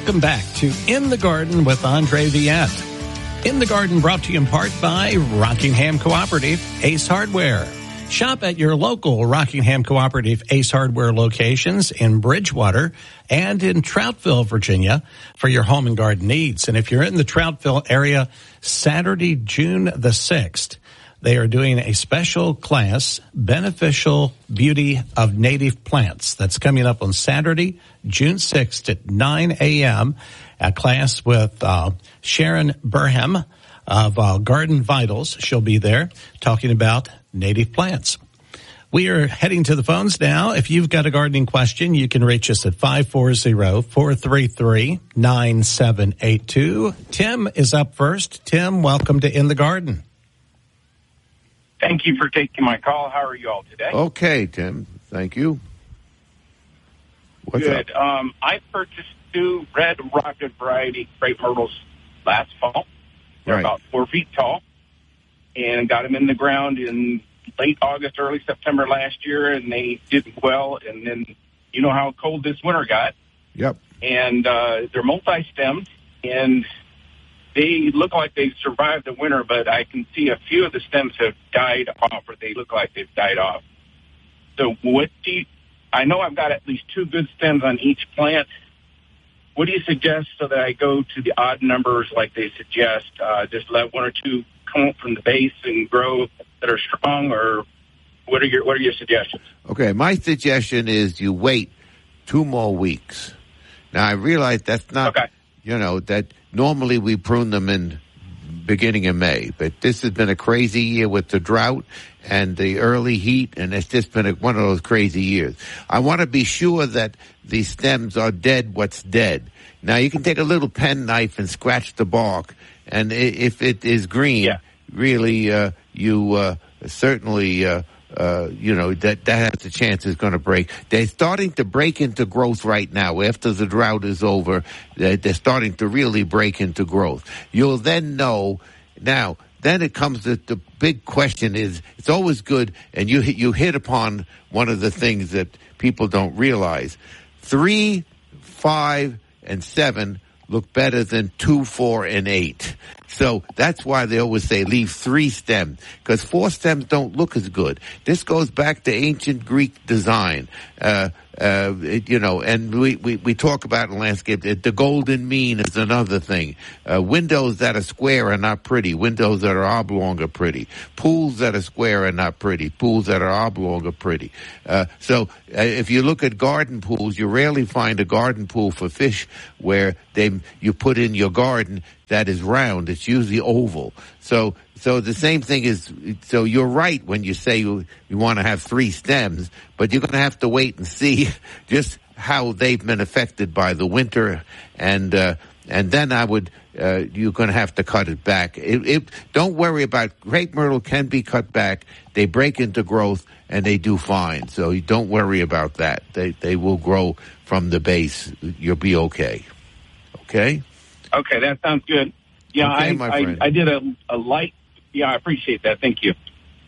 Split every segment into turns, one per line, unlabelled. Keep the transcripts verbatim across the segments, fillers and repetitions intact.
Welcome back to In the Garden with Andre Viette. In the Garden brought to you in part by Rockingham Cooperative Ace Hardware. Shop at your local Rockingham Cooperative Ace Hardware locations in Bridgewater and in Troutville, Virginia for your home and garden needs. And if you're in the Troutville area, Saturday, June the sixth, they are doing a special class, Beneficial Beauty of Native Plants. That's coming up on Saturday, June sixth at nine a.m. A class with uh, Sharon Burham of uh, Garden Vitals. She'll be there talking about native plants. We are heading to the phones now. If you've got a gardening question, you can reach us at five four zero, four three three, nine seven eight two. Tim is up first. Tim, welcome to In the Garden.
Thank you for taking my call. How are you all today?
Okay, Tim. Thank you. What's
Good.
up?
Um, I purchased two red rocket variety crepe myrtles last fall. They're
Right.
about four feet tall, and got them in the ground in late August, early September last year, and they did well. And then you know how cold this winter got.
Yep.
And uh, they're multi-stemmed, and they look like they've survived the winter, but I can see a few of the stems have died off, or they look like they've died off. So what do you, I know I've got at least two good stems on each plant. What do you suggest so that I go to the odd numbers like they suggest? Uh, just let one or two come up from the base and grow that are strong, or what are your what are your suggestions?
Okay, my suggestion is you wait two more weeks. Now, I realize that's not,
Okay.
you know, that normally we prune them in beginning of May, but this has been a crazy year with the drought and the early heat, and it's just been a, one of those crazy years. I want to be sure that the stems are dead what's dead. Now, you can take a little penknife and scratch the bark, and i- if it is green,
Yeah.
really, uh, you uh, certainly... Uh, Uh, you know, that, that has the chance it's going to break. They're starting to break into growth right now. After the drought is over, they're, they're starting to really break into growth. You'll then know. Now, then it comes to the big question is, it's always good, and you, you hit upon one of the things that people don't realize. Three, five, and seven look better than two, four, and eight. So that's why they always say leave three stems, because four stems don't look as good. This goes back to ancient Greek design. Uh, uh, it, you know, and we, we, we talk about in landscape, the, the golden mean is another thing. Uh, windows that are square are not pretty. Windows that are oblong are pretty. Pools that are square are not pretty. Pools that are oblong are pretty. Uh, so uh, if you look at garden pools, you rarely find a garden pool for fish where they you put in your garden that is round. It's usually oval. So, so the same thing is, so you're right when you say you, you want to have three stems, but you're going to have to wait and see just how they've been affected by the winter. And, uh, and then I would, uh, you're going to have to cut it back. It, it, don't worry about, crepe myrtle can be cut back. They break into growth and they do fine. So you don't worry about that. They, they will grow from the base. You'll be okay. Okay?
Okay, that sounds good. Yeah,
Okay,
I,
my
I
friend.
I did a, a light. Yeah, I appreciate that. Thank you.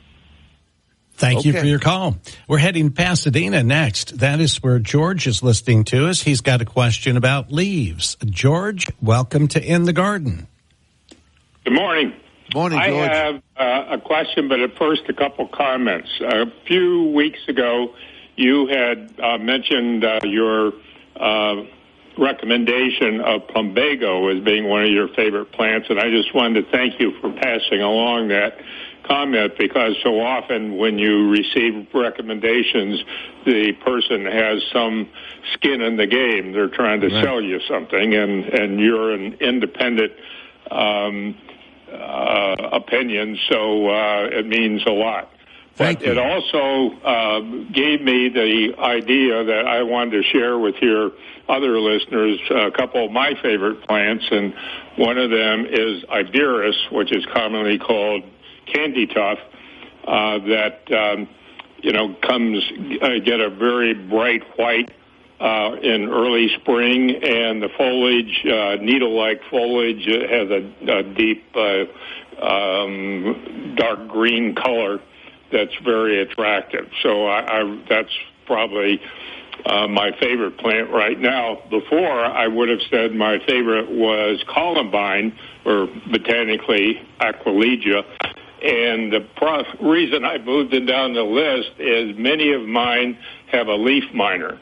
Thank you
Okay.
for your call. We're heading to Pasadena next. That is where George is listening to us. He's got a question about leaves. George, welcome to In the Garden.
Good morning.
Morning,
I
George.
have uh, a question, but at first a couple comments. A few weeks ago, you had uh, mentioned uh, your uh, recommendation of plumbago as being one of your favorite plants, and I just wanted to thank you for passing along that comment, because so often when you receive recommendations, the person has some skin in the game. They're trying to
Right.
sell you something, and, and you're an independent um, uh, opinion, so uh, it means a lot.
Thank
But
you.
it also uh, gave me the idea that I wanted to share with your other listeners a couple of my favorite plants, and one of them is Iberis, which is commonly called candy tuft, uh, that, um, you know, comes, uh, get a very bright white uh, in early spring, and the foliage, uh, needle-like foliage, uh, has a, a deep uh, um, dark green color that's very attractive. So I, I, that's probably uh, my favorite plant right now. Before, I would have said my favorite was columbine, or botanically Aquilegia. And the pro- reason I moved it down the list is many of mine have a leaf miner.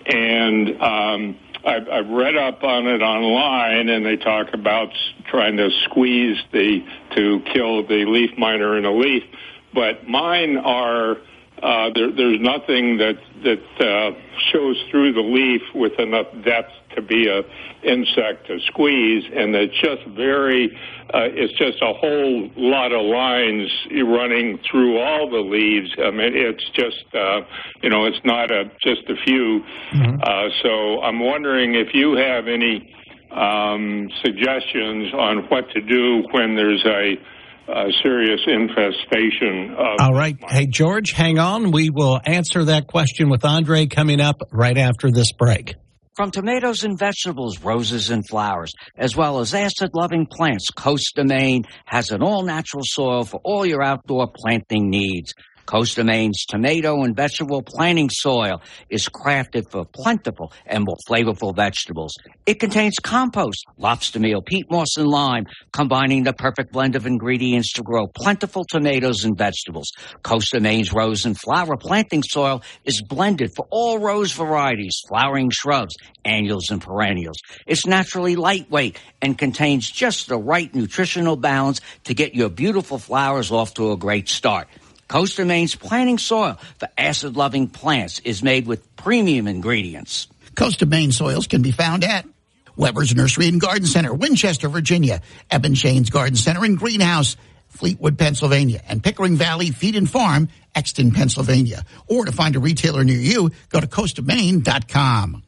And um, I've, I've read up on it online, and they talk about trying to squeeze the, to kill the leaf miner in a leaf. But mine are... Uh, there, there's nothing that that uh, shows through the leaf with enough depth to be a insect to squeeze, and it's just very, uh, it's just a whole lot of lines running through all the leaves. I mean, it's just, uh, you know, it's not a just a few. Mm-hmm. Uh, so I'm wondering if you have any um, suggestions on what to do when there's a A serious infestation of...
All right. Hey, George, hang on. We will answer that question with Andre coming up right after this break.
From tomatoes and vegetables, roses and flowers, as well as acid-loving plants, Costa Maine has an all-natural soil for all your outdoor planting needs. Costa Maine's tomato and vegetable planting soil is crafted for plentiful and more flavorful vegetables. It contains compost, lobster meal, peat moss, and lime, combining the perfect blend of ingredients to grow plentiful tomatoes and vegetables. Costa Maine's rose and flower planting soil is blended for all rose varieties, flowering shrubs, annuals, and perennials. It's naturally lightweight and contains just the right nutritional balance to get your beautiful flowers off to a great start. Costa Maine's planting soil for acid-loving plants is made with premium ingredients.
Costa Maine soils can be found at Weber's Nursery and Garden Center, Winchester, Virginia, Eben Shane's Garden Center and Greenhouse, Fleetwood, Pennsylvania, and Pickering Valley Feed and Farm, Exton, Pennsylvania. Or to find a retailer near you, go to costa maine dot com.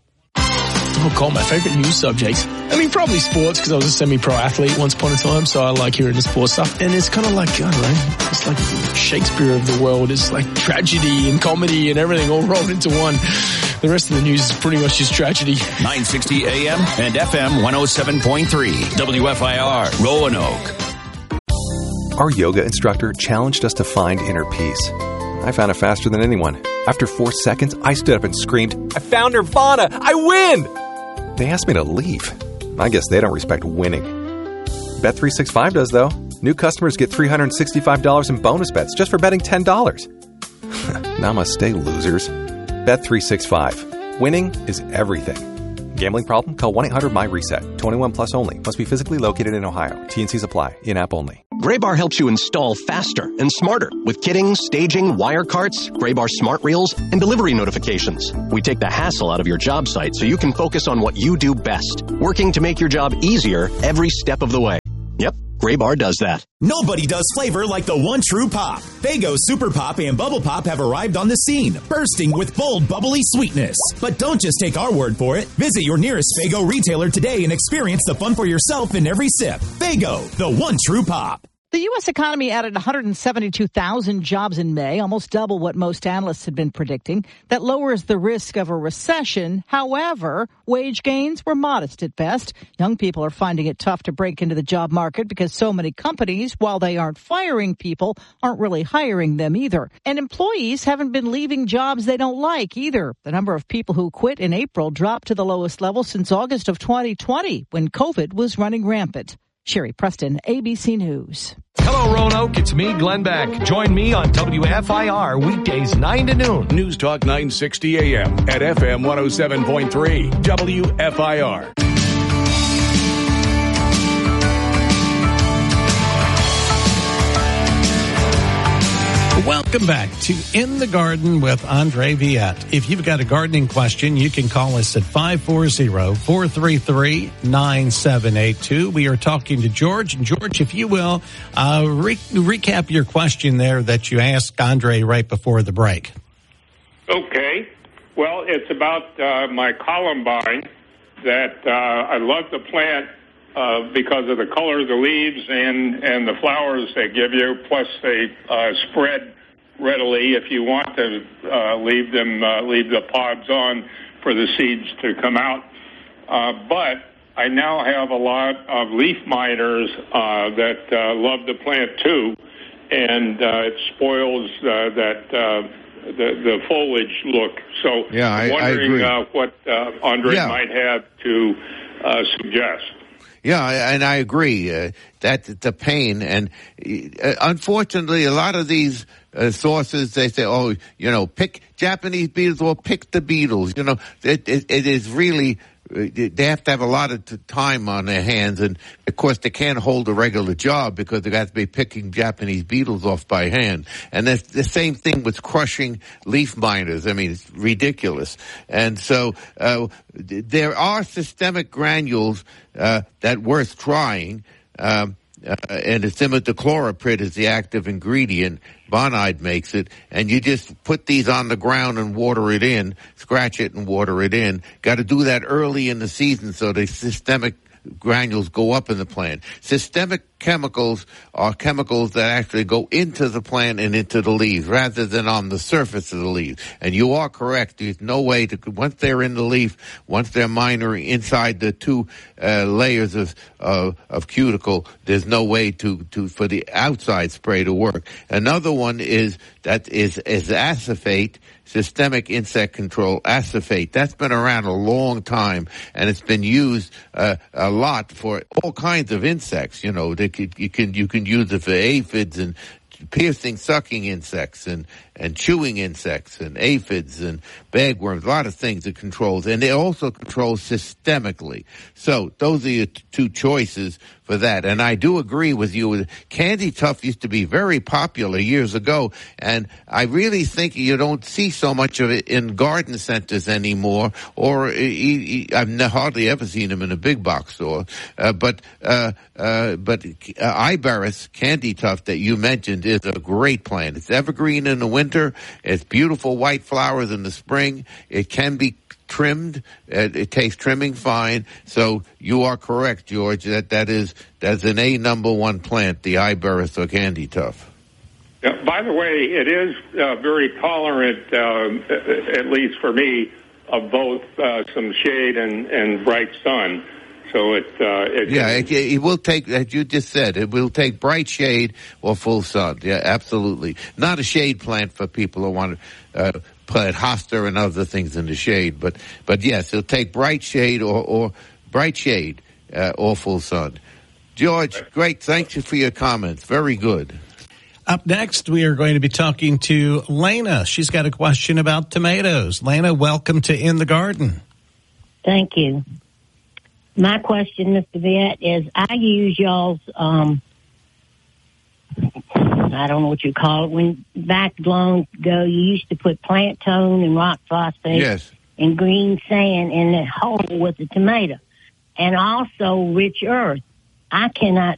Oh, God, my favorite news subject. I mean, probably sports, because I was a semi-pro athlete once upon a time, so I like hearing the sports stuff. And it's kind of like, I don't know, it's like Shakespeare of the world. It's like tragedy and comedy and everything all rolled into one. The rest of the news is pretty much just tragedy.
nine sixty A M and F M one oh seven point three, W F I R, Roanoke.
Our yoga instructor challenged us to find inner peace. I found it faster than anyone. After four seconds, I stood up and screamed, "I found Nirvana! I win!" They asked me to leave. I guess they don't respect winning. Bet three sixty-five does, though. New customers get three hundred sixty-five dollars in bonus bets just for betting ten dollars. Namaste, losers. Bet three sixty-five. Winning is everything. Gambling problem? Call one eight hundred my reset. twenty-one plus only. Must be physically located in Ohio. T and Cs apply. In-app only.
Graybar helps you install faster and smarter with kitting, staging, wire carts, Graybar smart reels, and delivery notifications. We take the hassle out of your job site so you can focus on what you do best, working to make your job easier every step of the way. Yep, Graybar does that.
Nobody does flavor like the one true pop. Faygo Super Pop and Bubble Pop have arrived on the scene, bursting with bold, bubbly sweetness. But don't just take our word for it. Visit your nearest Faygo retailer today and experience the fun for yourself in every sip. Faygo, the one true pop.
The U S economy added one hundred seventy-two thousand jobs in May, almost double what most analysts had been predicting. That lowers the risk of a recession. However, wage gains were modest at best. Young people are finding it tough to break into the job market because so many companies, while they aren't firing people, aren't really hiring them either. And employees haven't been leaving jobs they don't like either. The number of people who quit in April dropped to the lowest level since August of twenty twenty, when COVID was running rampant. Sherry Preston, A B C News.
Hello, Roanoke. It's me, Glenn Beck. Join me on W F I R weekdays nine to noon. News Talk nine sixty A M at F M one oh seven point three, W F I R.
Welcome back to In the Garden with Andre Viette. If you've got a gardening question, you can call us at five four zero, four three three, nine seven eight two. We are talking to George. And George, if you will, uh, re- recap your question there that you asked Andre right before the break.
Okay. Well, it's about uh, my columbine that uh, I love the plant uh, because of the color of the leaves and, and the flowers they give you, plus they uh, spread readily if you want to uh, leave them, uh, leave the pods on for the seeds to come out. Uh, but I now have a lot of leaf miners uh, that uh, love the plant too, and uh, it spoils uh, that uh, the, the foliage look. So
yeah, I,
I'm wondering
I agree.
Uh, what uh, Andre
Yeah.
might have to uh, suggest.
Yeah, and I agree. Uh, that the pain, and uh, unfortunately, a lot of these uh, sources, they say, "Oh, you know, pick Japanese beetles or pick the beetles." You know, it, it, it is really. They have to have a lot of t- time on their hands, and of course they can't hold a regular job because they got to be picking Japanese beetles off by hand. And that's the same thing with crushing leaf miners. I mean, it's ridiculous. And so uh, there are systemic granules uh, that worth trying. Um, Uh, and it's imidacloprid is the active ingredient. Bonide makes it, and you just put these on the ground and water it in, scratch it and water it in. Got to do that early in the season so the systemic granules go up in the plant. Systemic chemicals are chemicals that actually go into the plant and into the leaves rather than on the surface of the leaves. And you are correct. There's no way to, once they're in the leaf, once they're minoring inside the two uh, layers of, uh, of cuticle, there's no way to, to, for the outside spray to work. Another one is, that is, is acephate, systemic insect control, acephate. That's been around a long time, and it's been used uh, a lot for all kinds of insects. You know, they could, you can you can use it for aphids and piercing, sucking insects and, and chewing insects and aphids and bagworms, a lot of things it controls. And it also controls systemically. So those are your t- two choices for that. And I do agree with you. Candy Tuft used to be very popular years ago, and I really think you don't see so much of it in garden centers anymore, or e- e- I've hardly ever seen them in a big box store. Uh, but uh, uh, but uh, Iberis Candy Tuft that you mentioned is a great plant. It's evergreen in the winter. It's beautiful white flowers in the spring. It can be trimmed. It, it takes trimming fine. So you are correct, George, that that is that's an A number one plant, the Iberis or Candy Tuft.
Yeah, by the way, it is uh, very tolerant, uh, at least for me, of both uh, some shade and, and bright sun. So it, uh, it
yeah, it, it will take, as you just said, it will take bright shade or full sun. Yeah, absolutely. Not a shade plant for people who want to uh, plant hosta and other things in the shade, but but yes, it'll take bright shade or, or bright shade uh, or full sun. George, great. Thank you for your comments. Very good.
Up next, we are going to be talking to Lena. She's got a question about tomatoes. Lena, welcome to In the Garden.
Thank you. My question, Mister Viet, is I use y'all's, um, I don't know what you call it. When back long ago, you used to put plant tone and rock phosphate
yes.
and green sand in the hole with the tomato. And also rich earth. I cannot